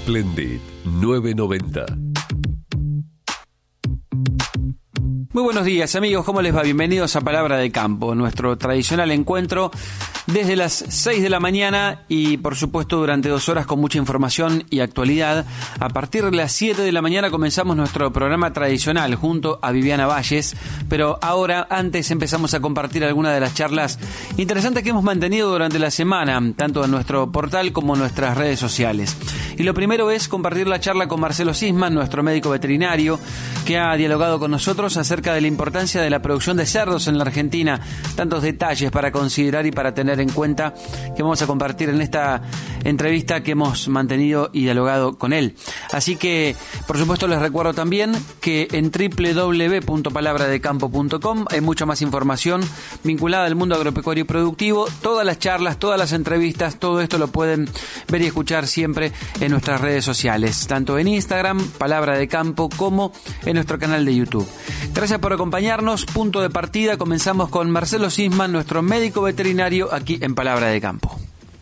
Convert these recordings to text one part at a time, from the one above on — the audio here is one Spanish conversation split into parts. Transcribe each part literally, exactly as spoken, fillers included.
Splendid nueve noventa. Muy buenos días, amigos, ¿cómo les va? Bienvenidos a Palabra de Campo, nuestro tradicional encuentro desde las seis de la mañana y, por supuesto, durante dos horas con mucha información y actualidad. A partir de las siete de la mañana comenzamos nuestro programa tradicional junto a Viviana Valles, pero ahora, antes, empezamos a compartir algunas de las charlas interesantes que hemos mantenido durante la semana, tanto en nuestro portal como en nuestras redes sociales. Y lo primero es compartir la charla con Marcelo Sisman, nuestro médico veterinario, que ha dialogado con nosotros acerca de la importancia de la producción de cerdos en la Argentina, tantos detalles para considerar y para tener en cuenta que vamos a compartir en esta entrevista que hemos mantenido y dialogado con él. Así que, por supuesto, les recuerdo también que en doble u doble u doble u punto palabra de campo punto com hay mucha más información vinculada al mundo agropecuario y productivo. Todas las charlas, todas las entrevistas, todo esto lo pueden ver y escuchar siempre en nuestras redes sociales, tanto en Instagram, Palabra de Campo, como en nuestro canal de YouTube. Gracias por acompañarnos. Punto de partida. Comenzamos con Marcelo Sisman, nuestro médico veterinario, aquí en Palabra de Campo.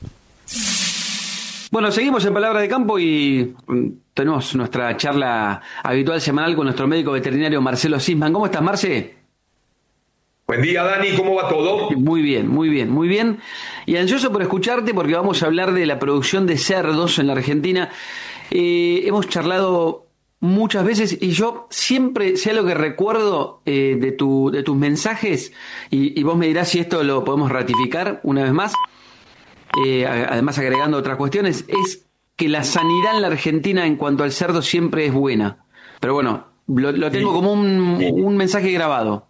Bueno, seguimos en Palabra de Campo y tenemos nuestra charla habitual semanal con nuestro médico veterinario Marcelo Sisman. ¿Cómo estás, Marce? Buen día, Dani. ¿Cómo va todo? Muy bien, muy bien, muy bien. Y ansioso por escucharte porque vamos a hablar de la producción de cerdos en la Argentina. Eh, hemos charlado muchas veces y yo siempre, sea lo que recuerdo eh, de tu de tus mensajes, y, y vos me dirás si esto lo podemos ratificar una vez más, eh, además agregando otras cuestiones, es que la sanidad en la Argentina en cuanto al cerdo siempre es buena. Pero bueno, lo, lo tengo sí, como un, sí. un mensaje grabado.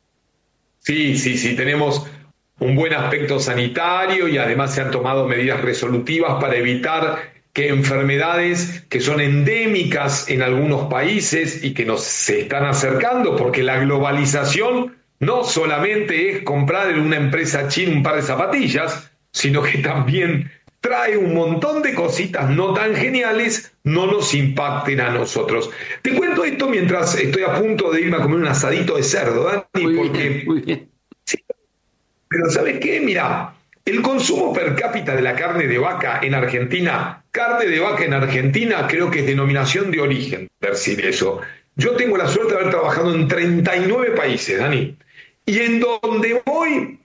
Sí, sí, sí, tenemos un buen aspecto sanitario y además se han tomado medidas resolutivas para evitar que enfermedades que son endémicas en algunos países y que nos se están acercando, porque la globalización no solamente es comprar en una empresa china un par de zapatillas, sino que también trae un montón de cositas no tan geniales, no nos impacten a nosotros. Te cuento esto mientras estoy a punto de irme a comer un asadito de cerdo, Dani, Muy porque... bien, muy bien. Sí, pero ¿sabes qué? Mira, el consumo per cápita de la carne de vaca en Argentina, carne de vaca en Argentina creo que es denominación de origen, decir eso. Yo tengo la suerte de haber trabajado en treinta y nueve países, Dani, y en donde voy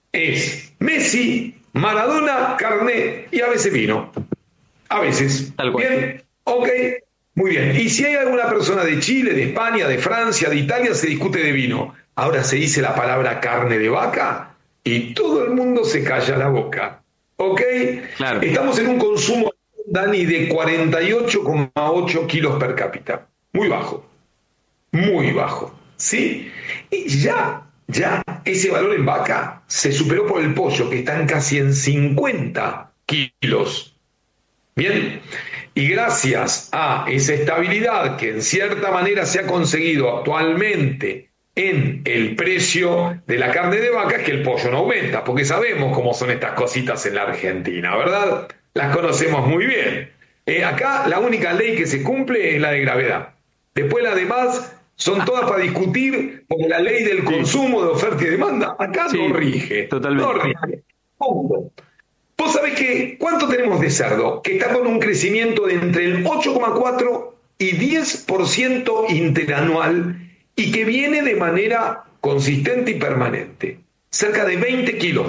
es Messi, Maradona, carne y a veces vino. A veces. Tal cual. Bien, ok, muy bien. Y si hay alguna persona de Chile, de España, de Francia, de Italia, se discute de vino. Ahora se dice la palabra carne de vaca y todo el mundo se calla la boca. ¿Ok? Claro. Estamos en un consumo, Dani, de cuarenta y ocho coma ocho kilos per cápita. Muy bajo. Muy bajo. ¿Sí? Y ya, ya, ese valor en vaca se superó por el pollo, que están casi en cincuenta kilos. Bien. Y gracias a esa estabilidad que en cierta manera se ha conseguido actualmente en el precio de la carne de vaca, es que el pollo no aumenta, porque sabemos cómo son estas cositas en la Argentina, ¿verdad? Las conocemos muy bien. Eh, acá la única ley que se cumple es la de gravedad. Después las demás son todas para discutir, porque la ley del consumo, de oferta y demanda, acá Sí, no rige. totalmente. No rige. Punto. Vos sabés que, ¿cuánto tenemos de cerdo? Que está con un crecimiento de entre el ocho coma cuatro y diez por ciento interanual, y que viene de manera consistente y permanente. Cerca de veinte kilos